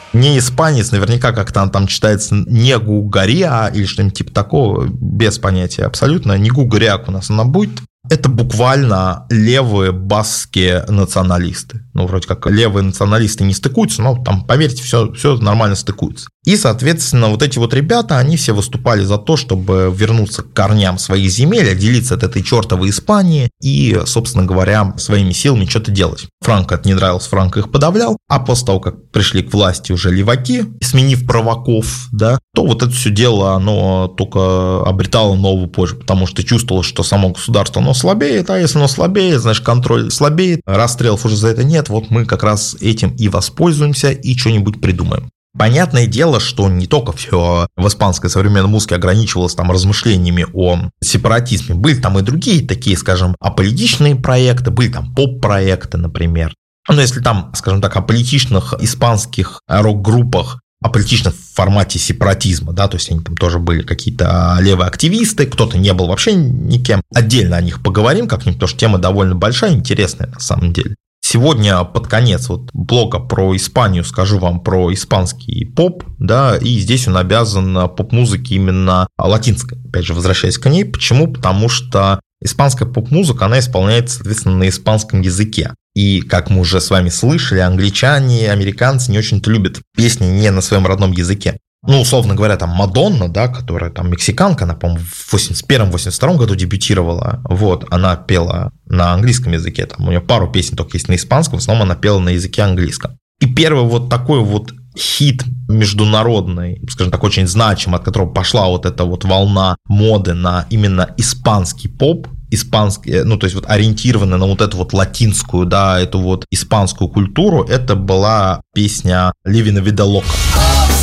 Не испанец, наверняка как-то там читается не гугаря или что-нибудь типа такого, без понятия абсолютно. Не гугаряк у нас она будет. Это буквально левые баскские националисты. Ну, вроде как левые националисты не стыкуются, но там, поверьте, все нормально стыкуется. И, соответственно, вот эти вот ребята, они все выступали за то, чтобы вернуться к корням своих земель, отделиться от этой чертовой Испании и, собственно говоря, своими силами что-то делать. Франко это не нравилось, Франко их подавлял, а после того, как пришли к власти уже леваки, сменив праваков, да, то вот это все дело, оно только обретало новую позу, потому что чувствовалось, что само государство, оно слабеет, а если оно слабеет, значит, контроль слабеет, расстрелов уже за это нет, вот мы как раз этим и воспользуемся и что-нибудь придумаем. Понятное дело, что не только все в испанской современной музыке ограничивалось там размышлениями о сепаратизме. Были там и другие такие, скажем, аполитичные проекты, были там поп-проекты, например. Но если там, скажем так, о политичных испанских рок-группах, аполитичных в формате сепаратизма, да, то есть они там тоже были какие-то левые активисты, кто-то не был вообще никем. Отдельно о них поговорим как-нибудь, потому что тема довольно большая, интересная на самом деле. Сегодня под конец вот блока про Испанию скажу вам про испанский поп, да, и здесь он обязан поп-музыке именно латинской, опять же, возвращаясь к ней. Почему? Потому что испанская поп-музыка, она исполняется, соответственно, на испанском языке. И, как мы уже с вами слышали, англичане, американцы не очень-то любят песни не на своем родном языке. Ну, условно говоря, там Мадонна, да, которая там мексиканка, она, по-моему, в 81-82 году дебютировала, вот, она пела на английском языке, там у нее пару песен только есть на испанском, в основном она пела на языке английском. И первый вот такой вот хит международный, скажем так, очень значимый, от которого пошла вот эта вот волна моды на именно испанский поп, испанский, ну, то есть вот ориентированный на вот эту вот латинскую, да, эту вот испанскую культуру, это была песня «Living a Vida Loca».